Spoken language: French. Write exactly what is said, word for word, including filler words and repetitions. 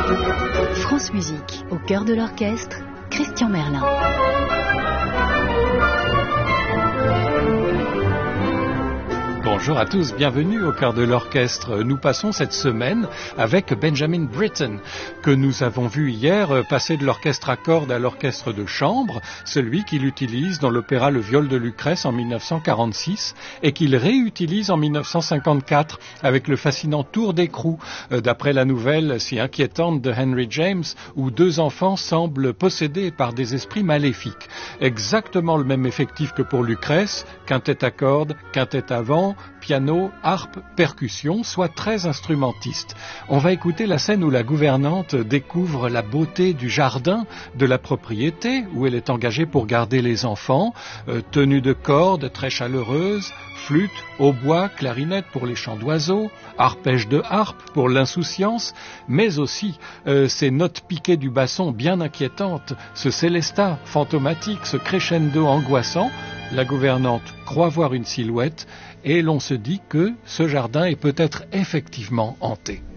France Musique, au cœur de l'orchestre, Christian Merlin. Bonjour à tous, bienvenue au cœur de l'orchestre. Nous passons cette semaine avec Benjamin Britten, que nous avons vu hier passer de l'orchestre à cordes à l'orchestre de chambre, celui qu'il utilise dans l'opéra Le Viol de Lucrèce en mille neuf cent quarante-six et qu'il réutilise en mille neuf cent cinquante-quatre avec le fascinant Tour d'écrou, d'après la nouvelle si inquiétante de Henry James, où deux enfants semblent possédés par des esprits maléfiques. Exactement le même effectif que pour Lucrèce, quintet à cordes, quintet à vent, piano, harpe, percussion, soit très instrumentiste. On va écouter la scène où la gouvernante découvre la beauté du jardin de la propriété où elle est engagée pour garder les enfants, euh, tenue de cordes très chaleureuse, flûte, hautbois, clarinette pour les chants d'oiseaux, arpège de harpe pour l'insouciance, mais aussi euh, ces notes piquées du basson bien inquiétantes, ce célestat fantomatique, ce crescendo angoissant. La gouvernante croit voir une silhouette et l'on se dit que ce jardin est peut-être effectivement hanté.